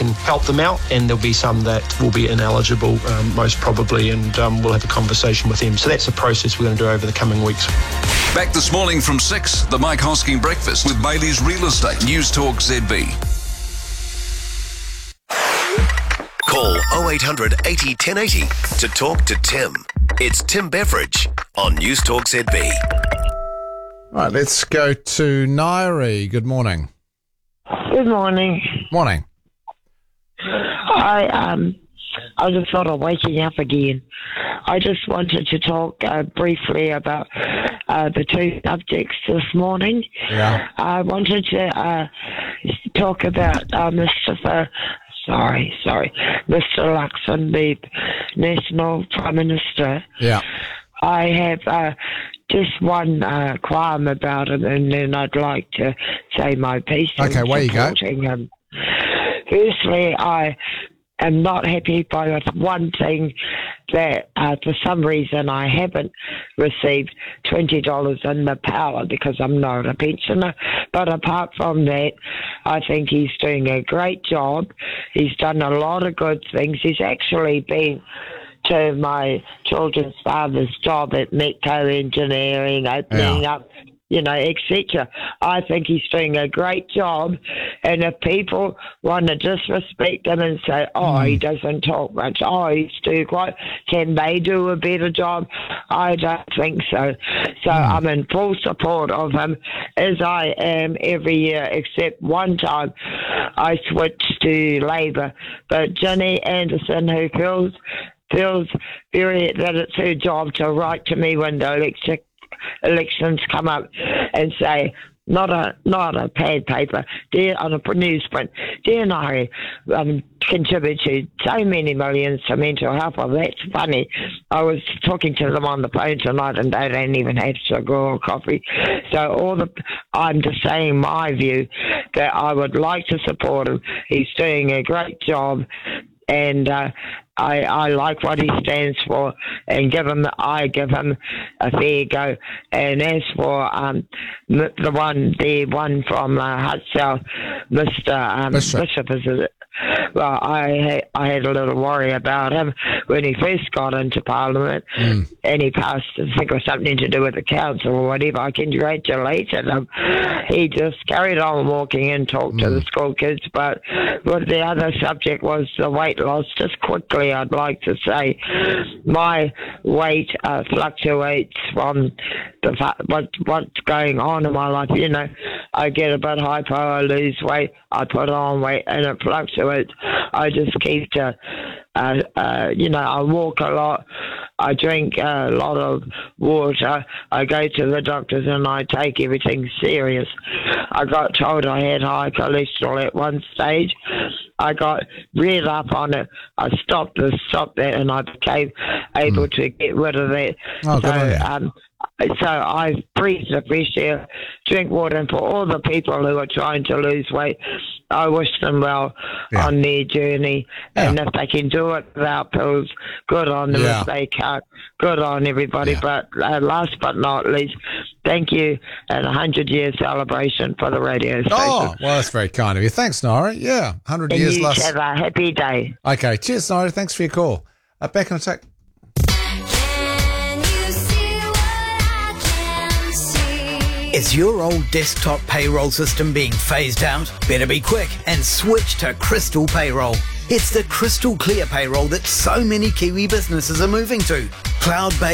can help them out, and there'll be some that will be ineligible, most probably, and we'll have a conversation with them. So that's the process we're going to do over the coming weeks. Back this morning from 6, the Mike Hosking Breakfast with Bailey's Real Estate. News Talk ZB. Call 0800 80 1080 to talk to Tim. It's Tim Beveridge on News Talk ZB. Right, let's go to Nairi. Good morning. Good morning. Morning. I just thought of waking up again. I just wanted to talk briefly about the two subjects this morning. Yeah. I wanted to talk about Mr. Luxon, the National Prime Minister. Yeah. I have just one qualm about him, and then I'd like to say my piece. Okay, where you go? Him. Firstly, I am not happy by one thing, that for some reason I haven't received $20 in the power because I'm not a pensioner. But apart from that, I think he's doing a great job. He's done a lot of good things. He's actually been to my children's father's job at Metco Engineering, opening up, etc. I think he's doing a great job. And if people want to disrespect him and say, he doesn't talk much, he's too quiet, can they do a better job? I don't think so. So I'm in full support of him, as I am every year, except one time I switched to Labour. But Ginny Anderson, who feels very that it's her job to write to me when the elections come up and say, not a pad paper, dear, on a newsprint, dear Nairi, contributed so many millions to mental health. Well, that's funny. I was talking to them on the phone tonight, and they don't even have sugar or coffee. So I'm just saying my view, that I would like to support him. He's doing a great job, and I like what he stands for, and I give him a fair go. And as for the one from Hutt South, Mr. Bishop, is it? Well, I had a little worry about him when he first got into Parliament, and he passed, I think it was something to do with the council or whatever. I congratulated him. He just carried on walking and talked to the school kids. But the other subject was the weight loss. Just quickly, I'd like to say my weight fluctuates from what's going on in my life. I get a bit hypo, I lose weight, I put on weight, and it fluctuates. I just keep to, I walk a lot, I drink a lot of water, I go to the doctors, and I take everything serious. I got told I had high cholesterol at one stage. I got read up on it. I stopped that, and I became able to get rid of that. So I breathe the fresh air, drink water, and for all the people who are trying to lose weight, I wish them well on their journey. And if they can do it without pills, good on them. If they can't, good on everybody. But last but not least, thank you, and 100-year celebration for the radio station. Oh, well, that's very kind of you. Thanks, Nairi. 100 years last. Have a happy day. Okay, cheers, Nairi. Thanks for your call. Back in a sec. Is your old desktop payroll system being phased out? Better be quick and switch to Crystal Payroll. It's the crystal clear payroll that so many Kiwi businesses are moving to. Cloud-based